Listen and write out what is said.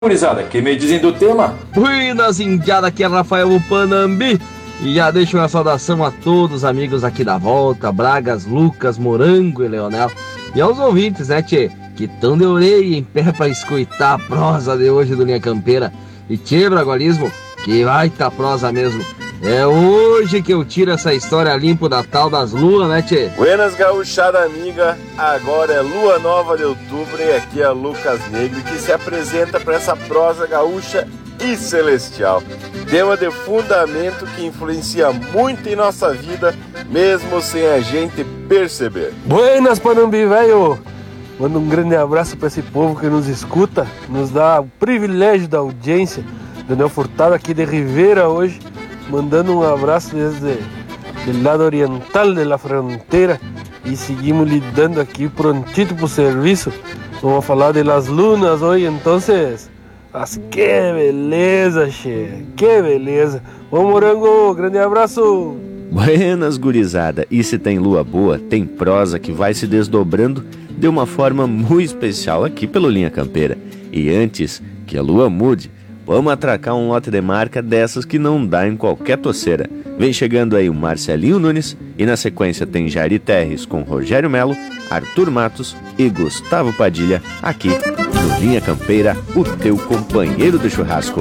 Gurizada, que me dizem do tema? Buenas, indiada, aqui é Rafael Panambi. E já deixo uma saudação a todos os amigos aqui da volta, Bragas, Lucas, Morango e Leonel. E aos ouvintes, né, tchê, que tão de orelha em pé pra escutar a prosa de hoje do Linha Campeira. E tchê, Bragualismo, que vai tá prosa mesmo. É hoje que eu tiro essa história limpo da tal das luas, né, tchê? Buenas, gauchada amiga, agora é lua nova de outubro e aqui é Lucas Negro que se apresenta para essa prosa gaúcha e celestial. Tema de fundamento que influencia muito em nossa vida, mesmo sem a gente perceber. Buenas, Panambi, velho! Manda um grande abraço para esse povo que nos escuta, nos dá o privilégio da audiência. Daniel Furtado aqui de Rivera hoje, mandando um abraço desde o lado oriental da fronteira e seguimos lidando aqui prontito pro serviço. Vamos falar de las lunas hoje, então. Mas que beleza, che, que beleza. Ô Morango, grande abraço. Buenas, gurizada. E se tem lua boa, tem prosa que vai se desdobrando de uma forma muito especial aqui pelo Linha Campeira. E antes que a lua mude, vamos atracar um lote de marca dessas que não dá em qualquer toceira. Vem chegando aí o Marcelinho Nunes e na sequência tem Jairi Terres com Rogério Melo, Arthur Matos e Gustavo Padilha aqui no Linha Campeira, o teu companheiro de churrasco.